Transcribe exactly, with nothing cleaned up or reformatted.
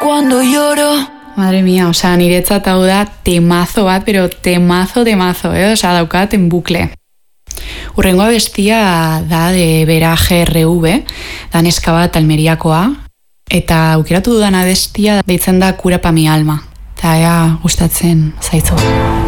cuando lloro. Madre mía, osea, niretzat hau da temazo bat, pero temazo, temazo, eh? Osea, daukat en bukle. Urrengoa bestia da de Bera G R V, da neska bat Almeriakoa, eta aukeratu dudan abestia deitzen da Cura pa mi alma. Eta ea gustatzen zaitzu.